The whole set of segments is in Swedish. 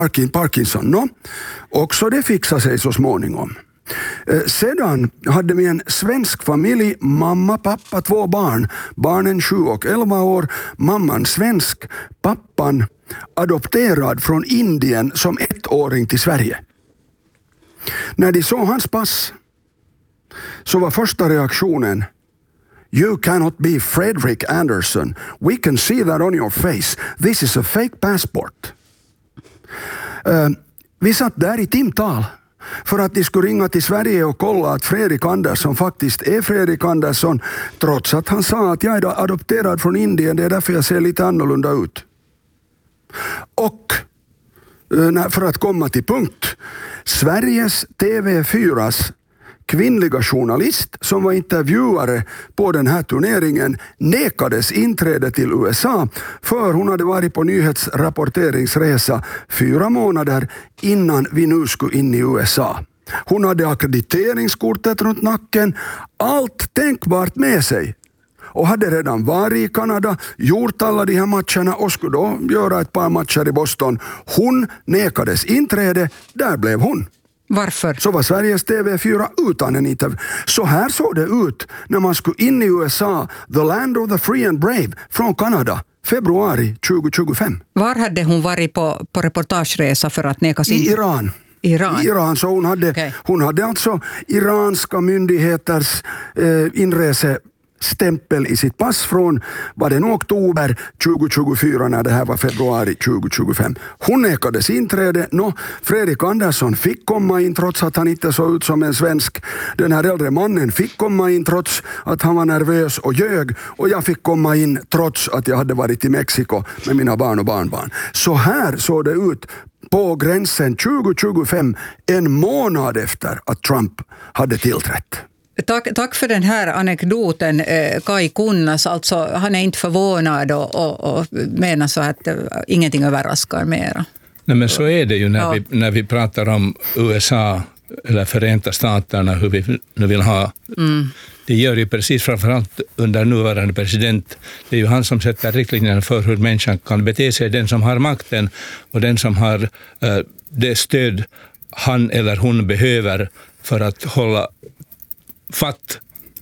Parkinson. Också det fixade sig så småningom. Sedan hade vi en svensk familj, mamma, pappa, 2 barn. Barnen 7 och 11 år. Mamman svensk, pappan adopterad från Indien som 1-åring till Sverige. När de såg hans pass så var första reaktionen: "You cannot be Fredrik Andersson. We can see that on your face. This is a fake passport." Vi satt där i timtal för att de skulle ringa till Sverige och kolla att Fredrik Andersson faktiskt är Fredrik Andersson, trots att han sa att jag är adopterad från Indien, det är därför jag ser lite annorlunda ut. Och för att komma till punkt, Sveriges TV4s kvinnliga journalist som var intervjuare på den här turneringen nekades inträde till USA för hon hade varit på nyhetsrapporteringsresa 4 månader innan vi nu skulle in i USA. Hon hade ackrediteringskortet runt nacken, allt tänkbart med sig. Och hade redan varit i Kanada, gjort alla de här matcherna och skulle då göra ett par matcher i Boston. Hon nekades inträde, där blev hon. Varför? Så var Sveriges TV4 utan en intervju. Så här såg det ut när man skulle in i USA, the land of the free and brave, från Kanada, februari 2025. Var hade hon varit på reportageresa för att nekas in? I Iran. Iran, så hon hade alltså iranska myndigheters inresestämpel i sitt pass från, var det oktober 2024 när det här var februari 2025. Hon nekades inträde. Fredrik Andersson fick komma in trots att han inte såg ut som en svensk. Den här äldre mannen fick komma in trots att han var nervös och ljög. Och jag fick komma in trots att jag hade varit i Mexiko med mina barn och barnbarn. Så här såg det ut på gränsen 2025, en månad efter att Trump hade tillträtt. Tack för den här anekdoten, Kai Kunnas. Alltså, han är inte förvånad och menar så att ingenting överraskar mera. Nej, men så är det ju när vi pratar om USA eller Förenta Staterna, hur vi nu vill ha. Det gör ju precis framförallt under nuvarande president. Det är ju han som sätter riktlinjerna för hur människan kan bete sig. Den som har makten och den som har det stöd han eller hon behöver för att hålla fatt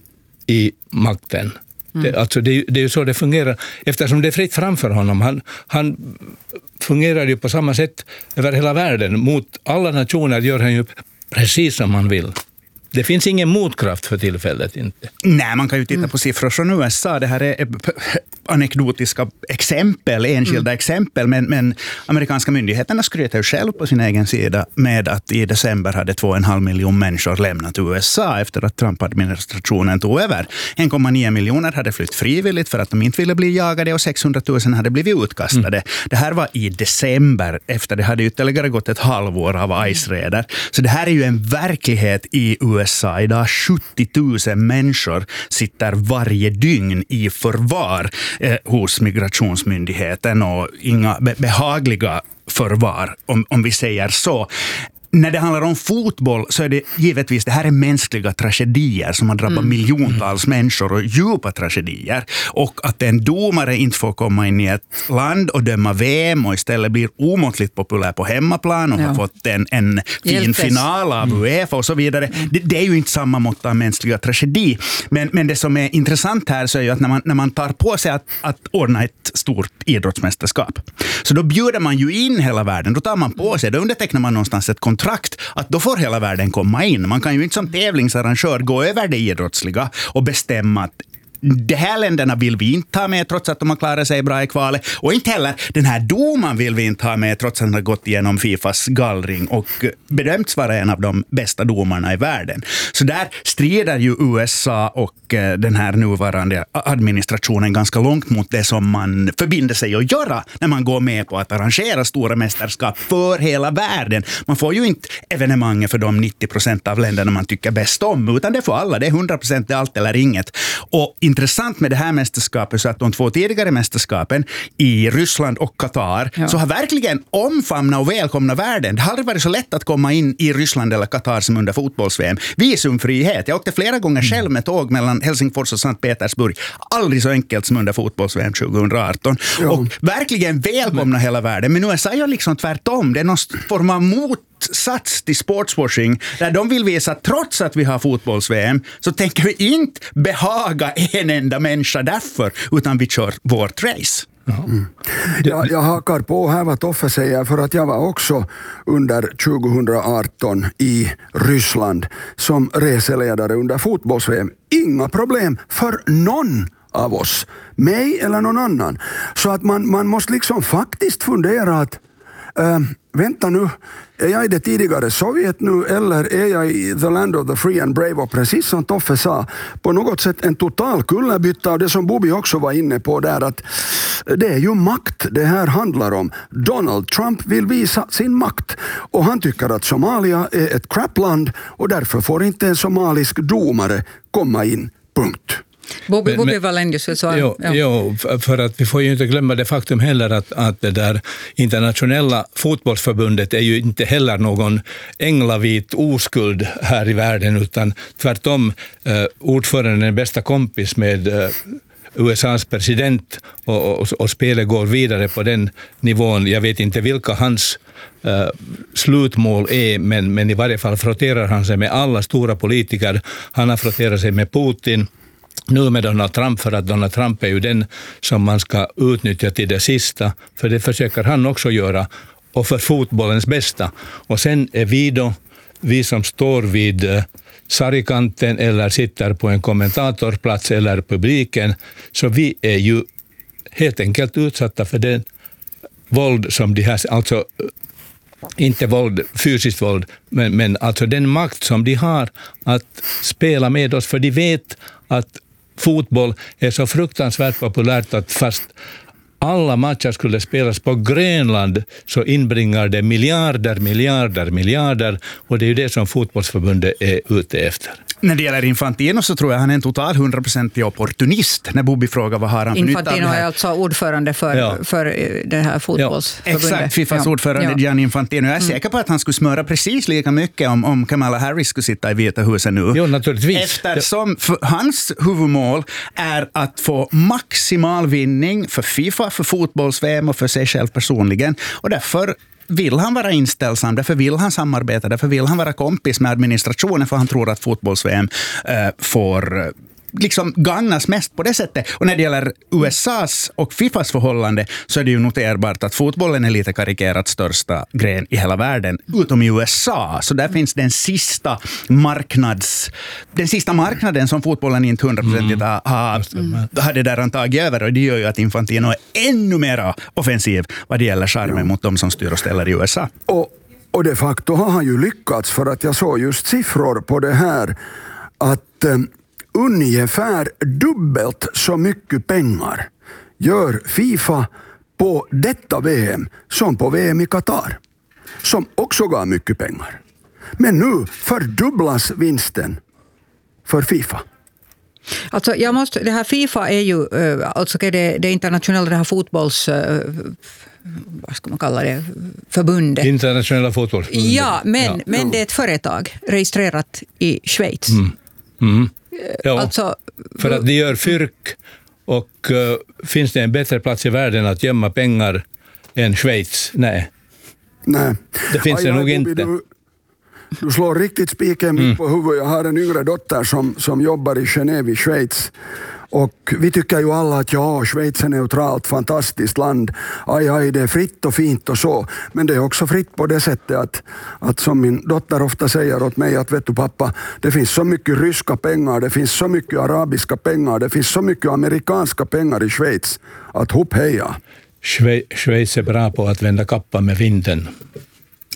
i makten. Det är ju så det fungerar. Eftersom det är fritt framför honom. Han fungerar ju på samma sätt över hela världen. Mot alla nationer gör han ju precis som han vill. Det finns ingen motkraft för tillfället inte. Nej, man kan ju titta på siffror från USA. Det här är anekdotiska exempel, enskilda exempel. Men amerikanska myndigheterna skryter ju själv på sin egen sida med att i december hade 2,5 miljoner människor lämnat USA efter att Trump-administrationen tog över. 1,9 miljoner hade flytt frivilligt för att de inte ville bli jagade och 600 000 hade blivit utkastade. Det här var i december, efter det hade ytterligare gått ett halvår av ICE-räder. Så det här är ju en verklighet i USA. Idag 70 000 människor sitter varje dygn i förvar hos migrationsmyndigheten, och inga behagliga förvar, om vi säger så. När det handlar om fotboll så är det givetvis, det här är mänskliga tragedier som har drabbat miljontals människor, och djupa tragedier. Och att en domare inte får komma in i ett land och döma VM och istället blir omåttligt populär på hemmaplan och har fått en fin final av UEFA och så vidare. Det är ju inte samma mått av mänskliga tragedi. Men det som är intressant här så är ju att när man tar på sig att ordna ett stort idrottsmästerskap, så då bjuder man ju in hela världen. Då tar man på sig, då undertecknar man någonstans ett kontrakt att då får hela världen komma in. Man kan ju inte som tävlingsarrangör gå över det idrottsliga och bestämma att de här länderna vill vi inte ha med trots att de har klarat sig bra i kvalet, och inte heller den här domaren vill vi inte ha med trots att han har gått igenom FIFAs gallring och bedömts vara en av de bästa domarna i världen. Så där strider ju USA och den här nuvarande administrationen ganska långt mot det som man förbinder sig att göra när man går med på att arrangera stora mästerskap för hela världen. Man får ju inte evenemang för de 90% av länderna man tycker bäst om, utan det får alla. Det är 100% allt eller inget. Och intressant med det här mästerskapet så att de 2 tidigare mästerskapen i Ryssland och Qatar så har verkligen omfamnat och välkomna världen. Det har aldrig varit så lätt att komma in i Ryssland eller Qatar som under fotbolls-VM. Visumfrihet. Jag åkte flera gånger själv med tåg mellan Helsingfors och Sankt Petersburg. Aldrig så enkelt som under fotbolls-VM 2018. Och verkligen välkomna hela världen. Men USA är liksom tvärtom. Det är någon form av motsats till sportswashing där de vill visa att trots att vi har fotbolls-VM så tänker vi inte behaga en enda människa därför, utan vi kör vårt race. Jag hakar på här vad Toffe säger, för att jag var också under 2018 i Ryssland som reseledare under fotbolls-VM. Inga problem för någon av oss, mig eller någon annan. Så att man måste liksom faktiskt fundera att vänta nu, är jag i det tidigare Sovjet nu eller är jag i the land of the free and brave? Och precis som Toffe sa, på något sätt en total kullerbytta av det som Bobby också var inne på där, att det är ju makt det här handlar om. Donald Trump vill visa sin makt och han tycker att Somalia är ett crapland och därför får inte en somalisk domare komma in, punkt. Bobby Valendis så. Jo, för att vi får ju inte glömma det faktum heller att det där internationella fotbollsförbundet är ju inte heller någon änglavit oskuld här i världen, utan tvärtom ordföranden är bästa kompis med USAs president och spelet går vidare på den nivån. Jag vet inte vilka hans slutmål är, men i varje fall frotterar han sig med alla stora politiker. Han har frotterat sig med Putin, nu med Donald Trump, för att Donald Trump är ju den som man ska utnyttja till det sista, för det försöker han också göra, och för fotbollens bästa. Och sen är vi som står vid sargkanten eller sitter på en kommentatorplats eller publiken, så vi är ju helt enkelt utsatta för den våld som de har, alltså inte våld, fysiskt våld, men alltså den makt som de har att spela med oss, för de vet att fotboll är så fruktansvärt populärt att fast alla matcher skulle spelas på Grönland så inbringar det miljarder, och det är ju det som fotbollsförbundet är ute efter. När det gäller Infantino så tror jag han är en total 100% opportunist. När Bobby frågar vad har han för nytta av det här. Infantino är alltså ordförande för det här fotbollsförbundet. Exakt, Fifas ordförande Gianni Infantino. Jag är säker på att han skulle smöra precis lika mycket om Kamala Harris skulle sitta i Vita huset nu. Jo, naturligtvis. Eftersom hans huvudmål är att få maximal vinning för FIFA, för fotbolls-VM och för sig själv personligen. Och därför vill han vara inställsam, därför vill han samarbeta, därför vill han vara kompis med administrationen, för han tror att fotbolls-VM får liksom gagnas mest på det sättet. Och när det gäller USAs och FIFAs förhållande så är det ju noterbart att fotbollen är lite karikerat största gren i hela världen, utom i USA. Så där finns den sista marknaden som fotbollen inte 100% hade där han tagit över, och det gör ju att Infantino är ännu mer offensiv vad det gäller charmen mot de som styr och ställer i USA. Och de facto har han ju lyckats, för att jag såg just siffror på det här att ungefär dubbelt så mycket pengar gör FIFA på detta VM som på VM i Qatar, som också gav mycket pengar. Men nu fördubblas vinsten för FIFA. Alltså det här FIFA är ju alltså det internationella, det här fotbolls vad ska man kalla det, förbundet. Internationella fotbollsförbundet. Ja, men det är ett företag registrerat i Schweiz. Ja, alltså, för att de gör fyrk, och finns det en bättre plats i världen att gömma pengar än Schweiz? Nej. Det finns det nog inte. Du slår riktigt spiken mitt på huvudet. Jag har en yngre dotter som jobbar i Genève i Schweiz. Och vi tycker ju alla att Schweiz är neutralt, fantastiskt land. Aj, det är fritt och fint och så. Men det är också fritt på det sättet att som min dotter ofta säger åt mig, att vet du pappa, det finns så mycket ryska pengar, det finns så mycket arabiska pengar, det finns så mycket amerikanska pengar i Schweiz att hopp heja. Schweiz är bra på att vända kappan med vinden.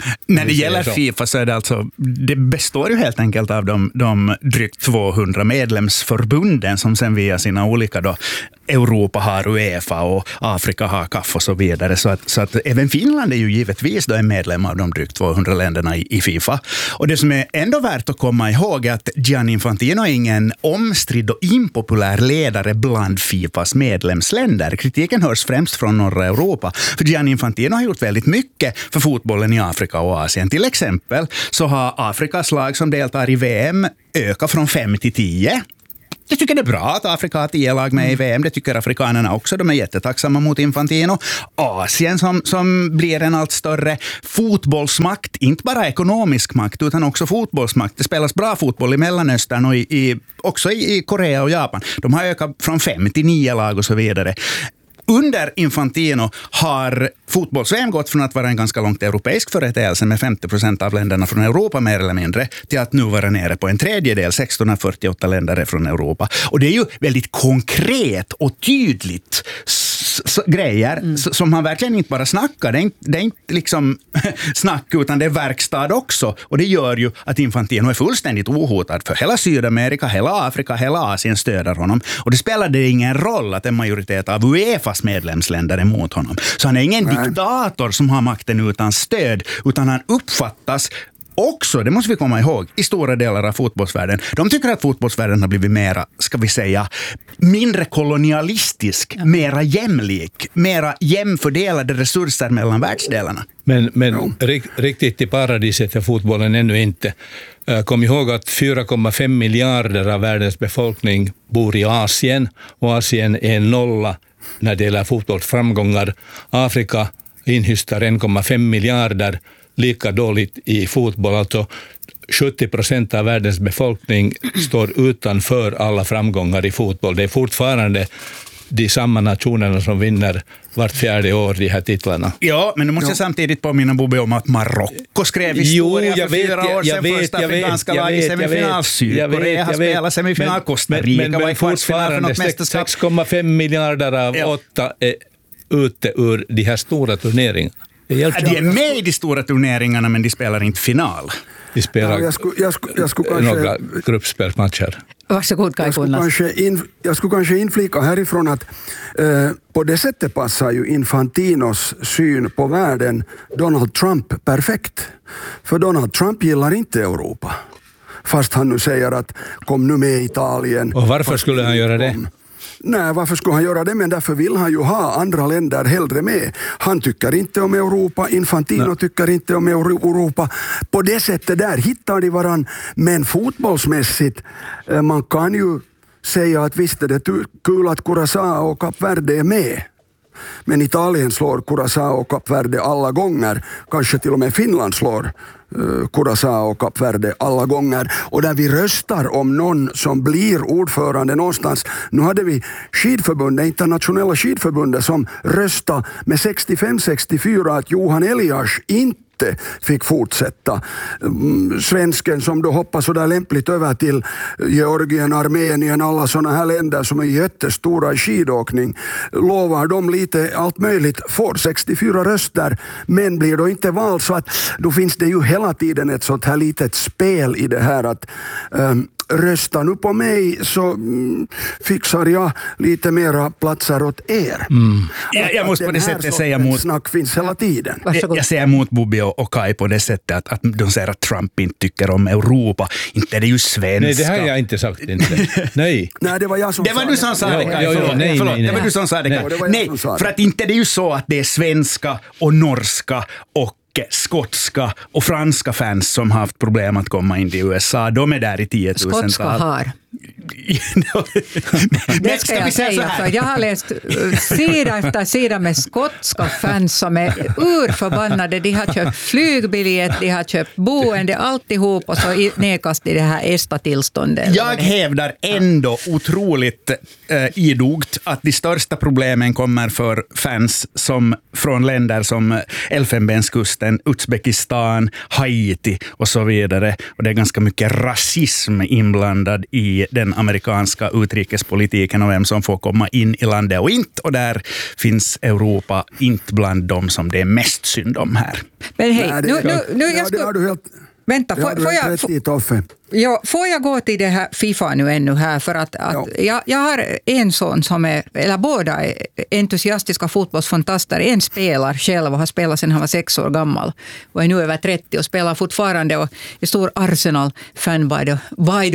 När det gäller FIFA så är det alltså, det består ju helt enkelt av de drygt 200 medlemsförbunden som sen via sina olika då, Europa har UEFA och Afrika har CAF och så vidare. Så att även Finland är ju givetvis då en medlem av de drygt 200 länderna i FIFA. Och det som är ändå värt att komma ihåg är att Gianni Infantino är ingen omstridd och impopulär ledare bland FIFAs medlemsländer. Kritiken hörs främst från norra Europa. För Gianni Infantino har gjort väldigt mycket för fotbollen i Afrika och Asien. Till exempel så har Afrikas lag som deltar i VM ökat från 5 till 10. Jag tycker det är bra att Afrika har 10 lag med i VM. Det tycker afrikanerna också. De är jättetacksamma mot Infantino. Asien som blir en allt större fotbollsmakt. Inte bara ekonomisk makt utan också fotbollsmakt. Det spelas bra fotboll i Mellanöstern och också i Korea och Japan. De har ökat från 5 till 9 lag och så vidare. Under Infantino har fotbolls-VM gått från att vara en ganska långt europeisk företeelse med 50% av länderna från Europa mer eller mindre till att nu vara nere på en tredjedel, 16 av 48 länder är från Europa. Och det är ju väldigt konkret och tydligt grejer som man verkligen inte bara snackar. Det är inte liksom snack utan det är verkstad också. Och det gör ju att Infantino är fullständigt ohotad för hela Sydamerika, hela Afrika, hela Asien stöder honom. Och det spelade ingen roll att en majoritet av UEFAs medlemsländer är emot honom. Så han är ingen diktator som har makten utan stöd, utan han uppfattas också, det måste vi komma ihåg, i stora delar av fotbollsvärlden. De tycker att fotbollsvärlden har blivit mera, ska vi säga, mindre kolonialistisk, mera jämlik, mera jämfördelade resurser mellan världsdelarna. Men riktigt i paradiset är fotbollen ännu inte. Kom ihåg att 4,5 miljarder av världens befolkning bor i Asien och Asien är nolla när det gäller fotbollsframgångar. Afrika inhystar 1,5 miljarder, lika dåligt i fotboll. Alltså 70% av världens befolkning står utanför alla framgångar i fotboll. Det är fortfarande de samma nationerna som vinner vart 4:e år de här titlarna. Ja, men nu måste jag samtidigt påminna Bobby om att Marocko skrev historia för 4 år sedan. Första afrikanska lag i semifinal. Sydkorea har spelat semifinal. Costa Rica var i kvartsfinal för något mästerskap. 6,5 miljarder av 8 är ute ur de här stora turneringarna. De är med i de stora turneringarna men de spelar inte final. De spelar jag skulle några gruppspelsmatcher. Varsågod, jag skulle kanske inflika härifrån att på det sättet passar ju Infantinos syn på världen Donald Trump perfekt. För Donald Trump gillar inte Europa. Fast han nu säger att kom nu med Italien. Och varför skulle han göra det? Nej, varför skulle han göra det? Men därför vill han ju ha andra länder hellre med. Han tycker inte om Europa, Infantino tycker inte om Europa. På det sättet där hittar de varann. Men fotbollsmässigt, man kan ju säga att visst är det kul att Curaçao och Kap Verde är med. Men Italien slår Curaçao och Kap Verde alla gånger. Kanske till och med Finland slår Curaçao och Kap Verde alla gånger. Och där vi röstar om någon som blir ordförande någonstans. Nu hade vi skidförbundet, internationella skidförbundet som röstade med 65-64 att Johan Elias inte fick fortsätta. Svensken som då hoppar så där lämpligt över till Georgien, Armenien, alla sådana här länder som är jättestora i skidåkning, lovar de lite allt möjligt, får 64 röster men blir då inte vald, så att då finns det ju hela tiden ett sånt här litet spel i det här att rösta nu på mig så fixar jag lite mera platser åt er. Jag måste på det sättet säga mot snack finns hela tiden. Jag säger mot Bobby och Kai på det sättet att de säger att Trump inte tycker om Europa. Inte är det ju svenska. Nej, det har jag inte sagt. Inte. Nej. Nej, det var jag som sa det. Det var du som sa det, Kai. Förlåt, det var du som sa det, Kai. Nej, för att inte det är ju så att det är svenska och norska och skotska och franska fans som har haft problem att komma in i USA. De är där i 10 000. Skotska har. Det ska jag säga, för jag har läst sida efter sida med skotska fans som är urförbannade. De har köpt flygbiljett, de har köpt boende, alltihop, och så nekas det här ESTA-tillståndet. Jag hävdar ändå otroligt idogt att de största problemen kommer för fans som från länder som Elfenbenskusten, Uzbekistan, Haiti och så vidare. Och det är ganska mycket rasism inblandad i den den amerikanska utrikespolitiken och vem som får komma in i landet och inte. Och där finns Europa inte bland dem som det är mest synd om här. Men hej, vänta, får jag gå till det här FIFA nu ännu här, för att jag har en son som är, eller båda är entusiastiska fotbollsfantaster. En spelar själv och har spelat sedan han var 6 år gammal och är nu över 30 och spelar fortfarande och är stor Arsenal-fan by the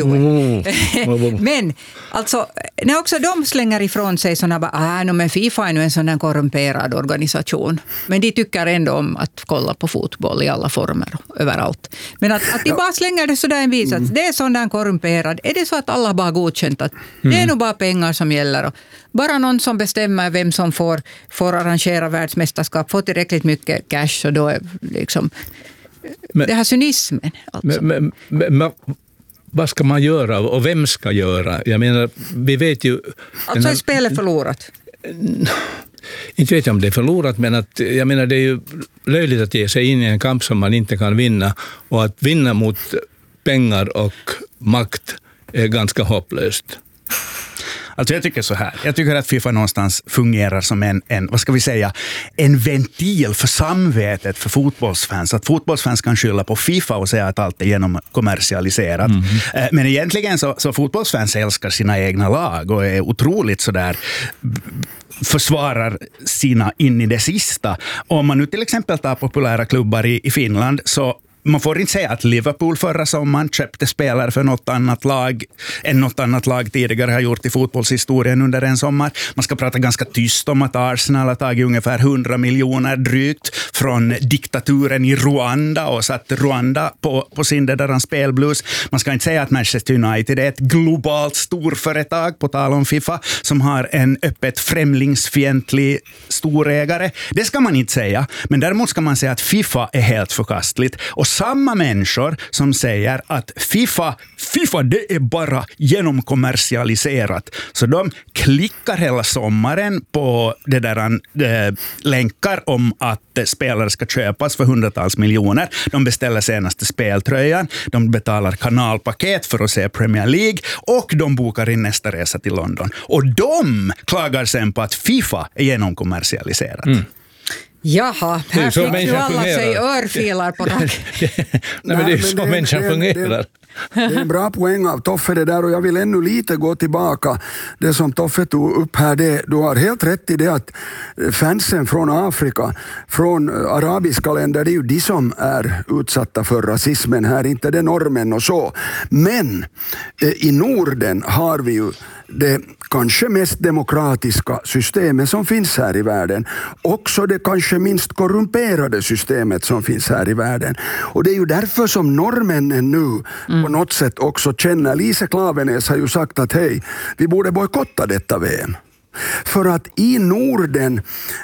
way. Men alltså, när också de slänger ifrån sig sådana men FIFA är nu en sån där korrumperad organisation. Men de tycker ändå om att kolla på fotboll i alla former och överallt. Men att de bara slänger det sådär en vis att det är sån där korrumperad. Är det så att alla bara godkänt att det är nog bara pengar som gäller och bara någon som bestämmer vem som får arrangera världsmästerskap får tillräckligt mycket cash och då är liksom det här cynismen. Alltså. Men vad ska man göra och vem ska göra? Jag menar, vi vet ju... Alltså är spelet förlorat? Inte vet jag om det är förlorat, men att, jag menar, det är ju löjligt att ge sig in i en kamp som man inte kan vinna, och att vinna mot pengar och makt är ganska hopplöst. Alltså jag tycker så här. Jag tycker att FIFA någonstans fungerar som en vad ska vi säga, en ventil för samvetet för fotbollsfans. Att fotbollsfans kan skylla på FIFA och säga att allt är genomkommersialiserat. Men egentligen så fotbollsfans älskar sina egna lag och är otroligt sådär försvarar sina in i det sista. Om man nu till exempel tar populära klubbar i Finland, så man får inte säga att Liverpool förra sommaren köpte spelare för något annat lag än något annat lag tidigare har gjort i fotbollshistorien under en sommar. Man ska prata ganska tyst om att Arsenal har tagit ungefär 100 miljoner drygt från diktaturen i Rwanda och satt Rwanda på sin där spelblues. Man ska inte säga att Manchester United är ett globalt storföretag, på tal om FIFA, som har en öppet främlingsfientlig storägare. Det ska man inte säga, men däremot ska man säga att FIFA är helt förkastligt. Och samma människor som säger att FIFA det är bara genomkommersialiserat. Så de klickar hela sommaren på det där länkar om att spelare ska köpas för hundratals miljoner. De beställer senaste speltröjan, de betalar kanalpaket för att se Premier League och de bokar in nästa resa till London. Och de klagar sen på att FIFA är genomkommersialiserat. Jaha, här fick ju alla sig örfilar på raken. Nej, men det är ju så människan fungerar. Det är en bra poäng av Toffe det där, och jag vill ännu lite gå tillbaka. Det som Toffe tog upp här, du har helt rätt i det att fansen från Afrika, från arabiska länder, det är ju de som är utsatta för rasismen här, inte det normen och så. Men i Norden har vi ju det kanske mest demokratiska systemet som finns här i världen. Också det kanske minst korrumperade systemet som finns här i världen. Och det är ju därför som norrmännen nu på något sätt också känner, Lise Klaveness har ju sagt att hej, vi borde bojkotta detta VM. För att i Norden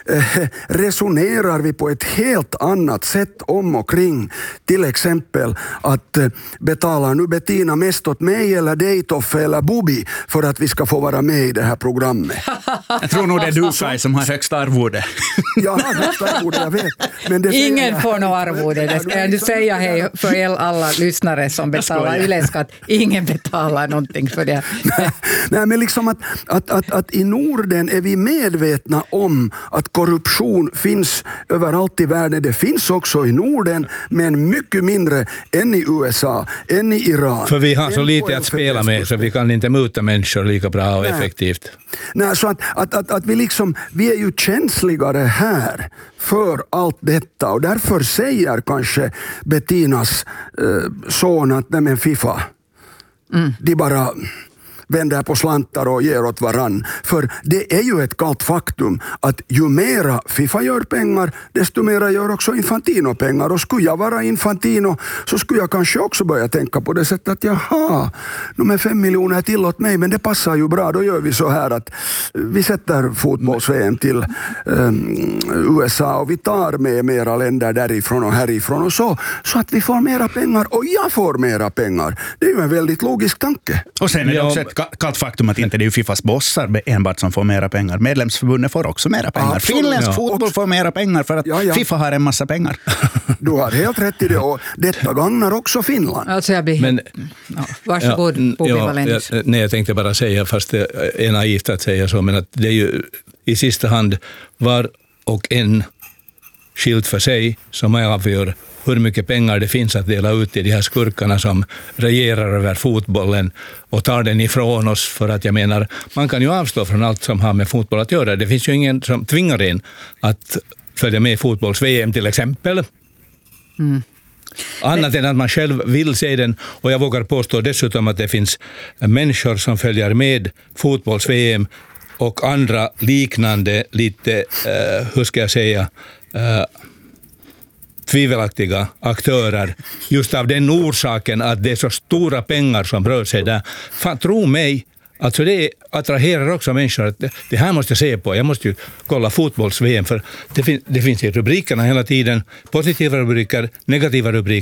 resonerar vi på ett helt annat sätt om och kring till exempel att betala nu Bettina mest åt mig eller dig Toffe eller Bubi för att vi ska få vara med i det här programmet. Jag tror nog det är du Kai som har högst arvode. Jag har högst arvode, jag vet. Men det ingen får något arvode, det ska jag säga hej för alla lyssnare som betalar yleskatt. Ingen betalar någonting för det. Nej, men liksom att i Norden är vi medvetna om att korruption finns överallt i världen. Det finns också i Norden, men mycket mindre än i USA, än i Iran. För vi har så lite att spela med, så vi kan inte muta människor lika bra och effektivt. Nej, så att vi är ju känsligare här för allt detta, och därför säger kanske Bettinas son att nej men FIFA, de bara vänder på slantar och ger åt varann. För det är ju ett kallt faktum att ju mera FIFA gör pengar, desto mera gör också Infantino pengar. Och skulle jag vara Infantino så skulle jag kanske också börja tänka på det sättet att jaha, de är 5 miljoner till åt mig, men det passar ju bra. Då gör vi så här att vi sätter fotbolls-VM till USA och vi tar med mera länder därifrån och härifrån och så att vi får mera pengar och jag får mera pengar. Det är ju en väldigt logisk tanke. Och sen är det också kallt faktum att inte det är Fifas bossar enbart som får mera pengar. Medlemsförbundet får också mera pengar. Finländsk fotboll får mera pengar för att Fifa har en massa pengar. Du har helt rätt i det, och detta gagnar också Finland. Alltså jag blir... varsågod, Bobby Wallenius. Nej, jag tänkte bara säga, fast det är naivt att säga så, men att det är ju i sista hand var och en skilt för sig som avgör hur mycket pengar det finns att dela ut till de här skurkarna som regerar över fotbollen och tar den ifrån oss. För att jag menar, man kan ju avstå från allt som har med fotboll att göra. Det finns ju ingen som tvingar en att följa med fotbolls-VM till exempel. Annat än att man själv vill se den. Och jag vågar påstå dessutom att det finns människor som följer med fotbolls-VM och andra liknande lite, hur ska jag säga, tvivelaktiga aktörer just av den orsaken att det är så stora pengar som rör sig där. Fan, tro mig, alltså det attraherar också människor. Det här måste jag se på. Jag måste ju kolla fotbolls-VM, för det finns i rubrikerna hela tiden positiva rubriker, negativa rubriker.